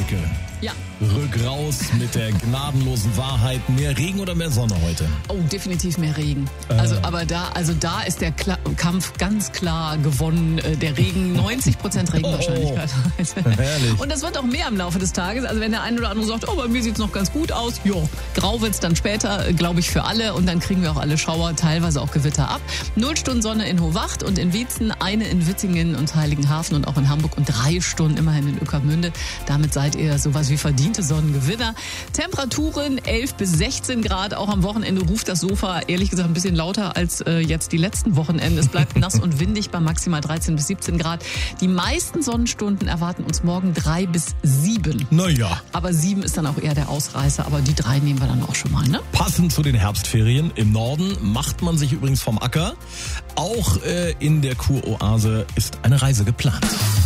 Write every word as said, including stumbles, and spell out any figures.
Elke. Ja. Rück raus mit der gnadenlosen Wahrheit. Mehr Regen oder mehr Sonne heute? Oh, definitiv mehr Regen. Äh. Also, aber da, also da ist der Kla- Kampf ganz klar gewonnen. Äh, Der Regen, neunzig Prozent Regenwahrscheinlichkeit. Oh, herrlich. Und das wird auch mehr im Laufe des Tages. Also wenn der eine oder andere sagt, oh, bei mir sieht's noch ganz gut aus. Jo, grau wird's dann später, glaube ich, für alle. Und dann kriegen wir auch alle Schauer, teilweise auch Gewitter ab. Null Stunden Sonne in Hohwacht und in Wietzen, eine in Witzingen und Heiligenhafen und auch in Hamburg und drei Stunden immerhin in Ueckermünde. Damit seid ihr sowas wie verdiente Sonnengewinner. Temperaturen elf bis sechzehn Grad. Auch am Wochenende ruft das Sofa ehrlich gesagt ein bisschen lauter als äh, jetzt die letzten Wochenenden. Es bleibt nass und windig bei maximal dreizehn bis siebzehn Grad. Die meisten Sonnenstunden erwarten uns morgen drei bis sieben. Naja. Aber sieben ist dann auch eher der Ausreißer. Aber die drei nehmen wir dann auch schon mal, ne? Passend zu den Herbstferien im Norden macht man sich übrigens vom Acker. Auch äh, in der Kuroase ist eine Reise geplant.